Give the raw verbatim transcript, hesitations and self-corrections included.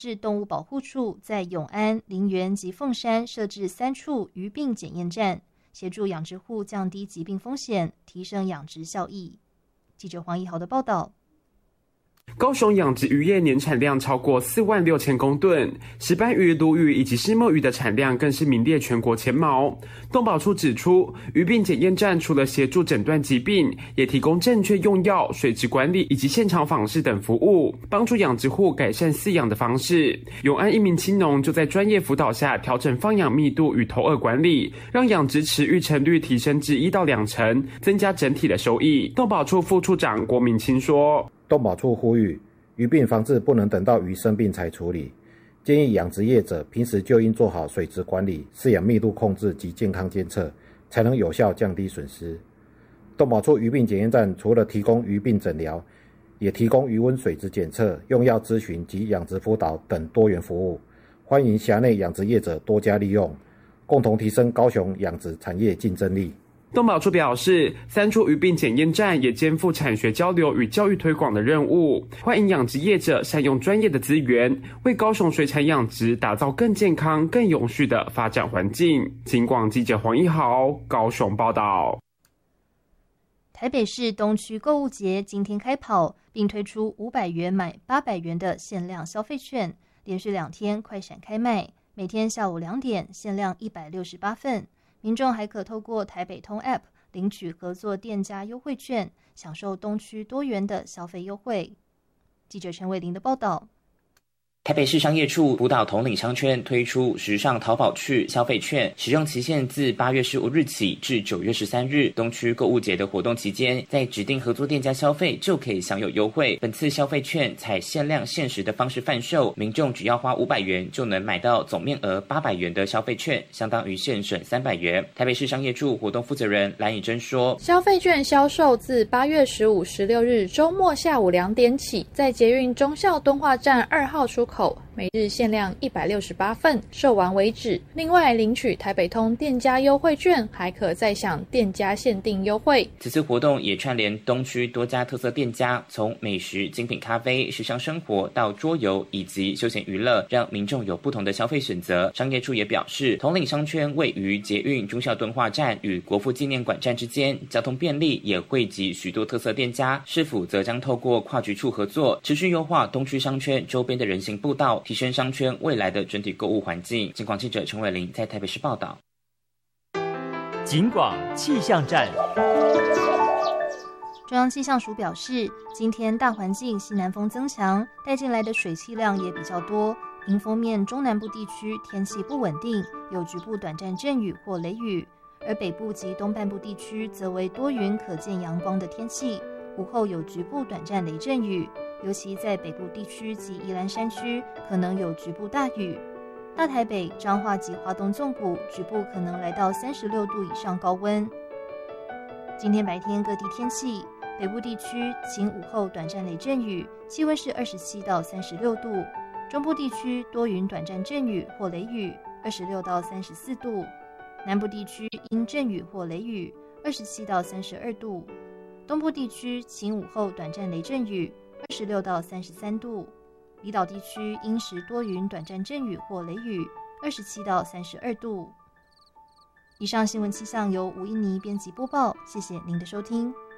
市动物保护处在永安、林园及凤山设置三处鱼病检验站，协助养殖户降低疾病风险，提升养殖效益。记者黄怡豪的报道。 高雄养殖渔业年产量超过四万六千公吨，石斑鱼、鲈鱼以及虱目鱼的产量更是名列全国前茅。动保处指出，鱼病检验站除了协助诊断疾病，也提供正确用药、水质管理以及现场访视等服务，帮助养殖户改善饲养的方式。永安一名青农就在专业辅导下调整放养密度与投饵管理，让养殖池育成率提升至一到两成，增加整体的收益。动保处副处长郭明清说。 动保处呼吁，鱼病防治不能等到鱼生病才处理，建议养殖业者平时就应做好水质管理、饲养密度控制及健康监测，才能有效降低损失。动保处鱼病检验站除了提供鱼病诊疗，也提供鱼温水质检测、用药咨询及养殖辅导等多元服务，欢迎辖内养殖业者多加利用，共同提升高雄养殖产业竞争力。 动保处表示，三处鱼病检验站也肩负产学交流与教育推广的任务，欢迎养殖业者善用专业的资源，为高雄水产养殖打造更健康、更永续的发展环境。警广记者黄一豪高雄报道。 台北市东区购物节今天开跑，并推出五百元买八百元的限量消费券，连续两天快闪开卖，每天下午两点限量一百六十八份。民众还可透过台北通 App 领取合作店家优惠券，享受东区多元的消费优惠。记者陈伟玲的报道。 台北市商业处辅导统领商圈推出时尚淘宝趣消费券，使用期限自八月十五日起至九月十三日。东区购物节的活动期间，在指定合作店家消费就可以享有优惠。本次消费券采限量限时的方式贩售，民众只要花五百元就能买到总面额八百元的消费券，相当于现省三百元。台北市商业处活动负责人蓝以珍说：“ 消费券销售自八月十五、十六日周末下午两点起，在捷运忠孝敦化站二号出口。”每日限量一百六十八份，售完为止。另外，领取台北通店家优惠券，还可再享店家限定优惠。 此次活动也串联东区多家特色店家，从美食、精品咖啡、时尚生活到桌游以及休闲娱乐，让民众有不同的消费选择。商业处也表示，统领商圈位于捷运忠孝敦化站与国父纪念馆站之间，交通便利，也汇集许多特色店家。市府则将透过跨局处合作，持续优化东区商圈周边的人行步道，提升商圈未来的整体购物环境。警广记者陈伟玲在台北市报道。 警广气象站。 中央气象署表示，今天大环境西南风增强，带进来的水汽量也比较多，迎风面中南部地区天气不稳定，有局部短暂阵雨或雷雨，而北部及东半部地区则为多云可见阳光的天气，午后有局部短暂雷阵雨，尤其在北部地区及宜兰山区可能有局部大雨。大台北、彰化及花东纵谷局部可能来到三十六度以上高温。今天白天各地天气，北部地区晴午后短暂雷阵雨，气温是二十七到三十六度；中部地区多云短暂阵雨或雷雨，二十六到三十四度；南部地区因阵雨或雷雨，二十七到三十二度；东部地区晴午后短暂雷阵雨，二十六到三十三度；离岛地区阴时多云短暂阵雨或雷雨，二十七到三十二度。以上新闻气象由吴一妮编辑播报，谢谢您的收听。